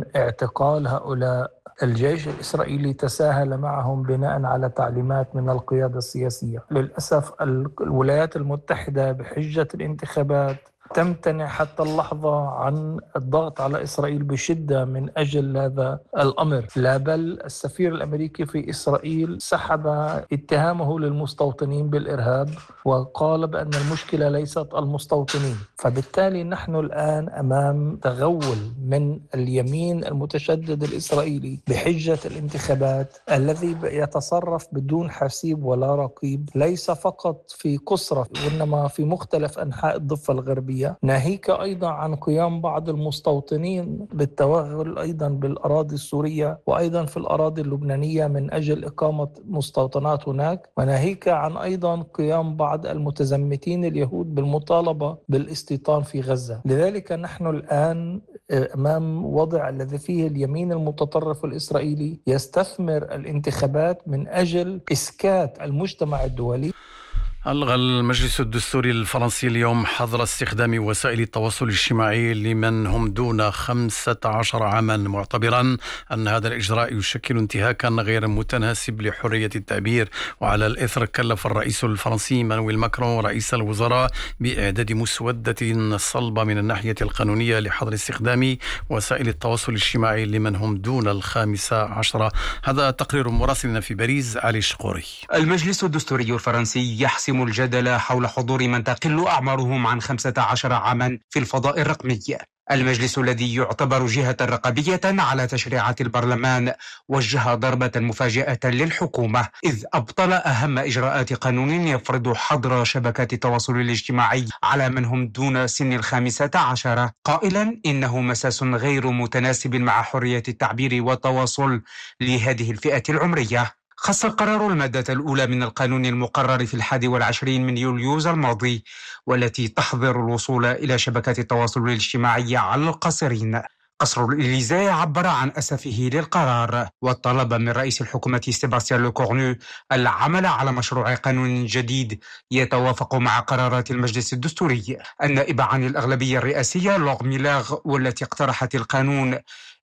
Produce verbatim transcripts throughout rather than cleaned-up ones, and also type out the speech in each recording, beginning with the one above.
من اعتقال هؤلاء. الجيش الإسرائيلي تساهل معهم بناء على تعليمات من القيادة السياسية. للأسف الولايات المتحدة بحجة الانتخابات تمتنع حتى اللحظة عن الضغط على إسرائيل بشدة من أجل هذا الأمر. لا بل السفير الأمريكي في إسرائيل سحب اتهامه للمستوطنين بالإرهاب وقال بأن المشكلة ليست المستوطنين. فبالتالي نحن الآن أمام تغول من اليمين المتشدد الإسرائيلي بحجة الانتخابات الذي يتصرف بدون حسيب ولا رقيب، ليس فقط في قصرة وإنما في مختلف أنحاء الضفة الغربية، ناهيك أيضا عن قيام بعض المستوطنين بالتوغل أيضا بالأراضي السورية وأيضا في الأراضي اللبنانية من أجل إقامة مستوطنات هناك، وناهيك عن أيضا قيام بعض المتزمتين اليهود بالمطالبة بالاستيطان في غزة. لذلك نحن الآن أمام وضع الذي فيه اليمين المتطرف الإسرائيلي يستثمر الانتخابات من أجل إسكات المجتمع الدولي. ألغى المجلس الدستوري الفرنسي اليوم حظر استخدام وسائل التواصل الاجتماعي لمن هم دون خمسة عشر عاما، معتبرا أن هذا الإجراء يشكل انتهاكا غير متناسب لحرية التعبير. وعلى الإثر كلف الرئيس الفرنسي مانويل ماكرون رئيس الوزراء بإعداد مسودة صلبة من الناحية القانونية لحظر استخدام وسائل التواصل الاجتماعي لمن هم دون الخامسة عشرة. هذا تقرير مراسلنا في باريس علي شقوري. المجلس الدستوري الفرنسي يحسم الجدل حول حضور من تقل أعمارهم عن خمسة عشر عاما في الفضاء الرقمي. المجلس الذي يعتبر جهة رقابية على تشريعات البرلمان وجه ضربة مفاجئة للحكومة، إذ أبطل أهم إجراءات قانون يفرض حظر شبكات التواصل الاجتماعي على من هم دون سن الخامسة عشر، قائلا إنه مساس غير متناسب مع حرية التعبير والتواصل لهذه الفئة العمرية. خص القرار المادة الأولى من القانون المقرر في الحادي والعشرين من يوليوز الماضي، والتي تحظر الوصول إلى شبكات التواصل الاجتماعي على القاصرين. قصر الإليزي عبر أن أسفه للقرار، وطلب من رئيس الحكومة سيباستيان لوكورنو العمل على مشروع قانون جديد يتوافق مع قرارات المجلس الدستوري. النائب عن الأغلبية الرئاسية لوغ ميلاغ والتي اقترحت القانون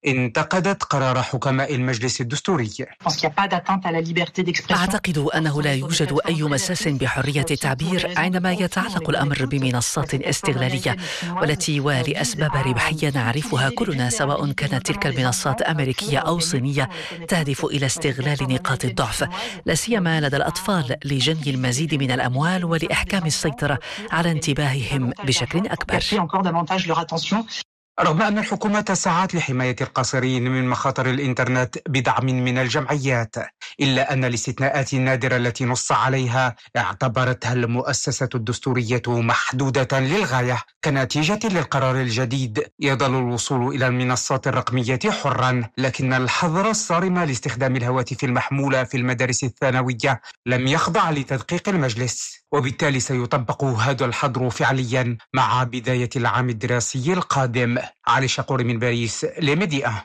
انتقدت قرار حكماء المجلس الدستوري. أعتقد أنه لا يوجد أي مساس بحرية التعبير عندما يتعلق الأمر بمنصات استغلالية والتي ولأسباب ربحية نعرفها كلنا، سواء كانت تلك المنصات أمريكية أو صينية، تهدف إلى استغلال نقاط الضعف لا سيما لدى الأطفال لجني المزيد من الأموال ولإحكام السيطرة على انتباههم بشكل أكبر. رغم أن الحكومة سعت لحماية القاصرين من مخاطر الإنترنت بدعم من الجمعيات، إلا أن الاستثناءات النادرة التي نص عليها اعتبرتها المؤسسة الدستورية محدودة للغاية. كنتيجة للقرار الجديد يظل الوصول إلى المنصات الرقمية حرا، لكن الحظر الصارم لاستخدام الهواتف المحمولة في المدارس الثانوية لم يخضع لتدقيق المجلس، وبالتالي سيطبق هذا الحظر فعليا مع بداية العام الدراسي القادم. علي شقوري من باريس لميديا.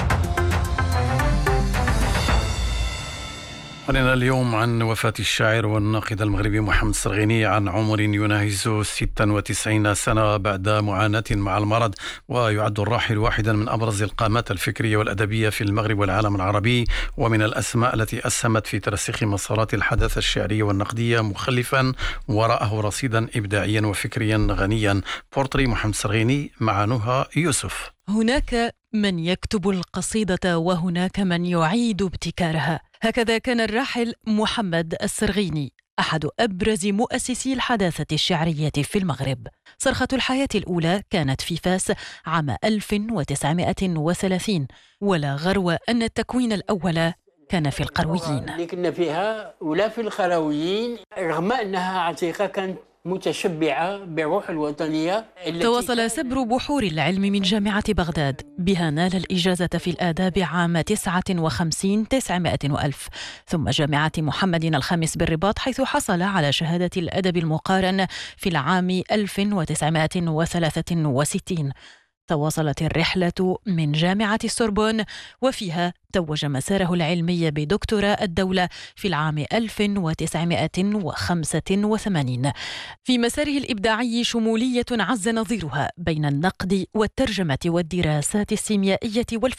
أعلن اليوم عن وفاة الشاعر والناقد المغربي محمد السرغيني عن عمر يناهز ستة وتسعين سنة بعد معاناة مع المرض، ويعد الراحل واحدا من أبرز القامات الفكرية والأدبية في المغرب والعالم العربي، ومن الأسماء التي أسهمت في ترسيخ مسارات الحداثة الشعرية والنقدية، مخلفا وراءه رصيدا إبداعيا وفكريا غنيا. بورتري محمد السرغيني مع نهى يوسف. هناك من يكتب القصيدة وهناك من يعيد ابتكارها، هكذا كان الراحل محمد السرغيني أحد أبرز مؤسسي الحداثة الشعرية في المغرب. صرخة الحياة الأولى كانت في فاس عام ألف وتسعمائة وثلاثين، ولا غرو أن التكوين الأول كان في القرويين. اللي كنا فيها ولا في القرويين، رغم أنها عتيقة كانت متشبعة بالروح الوطنية. تواصل سبر بحور العلم من جامعة بغداد، بها نال الإجازة في الآداب عام تسعة وخمسين تسعمائة وألف، ثم جامعة محمد الخامس بالرباط حيث حصل على شهادة الأدب المقارن في العام ألف وتسعمائة وثلاثة وستين. تواصلت الرحلة من جامعة السوربون، وفيها توج مساره العلمي بدكتوراه الدولة في العام ألف وتسعمائة وخمسة وثمانين. في مساره الإبداعي شمولية عز نظيرها بين النقد والترجمة والدراسات السيميائية والفلسفة.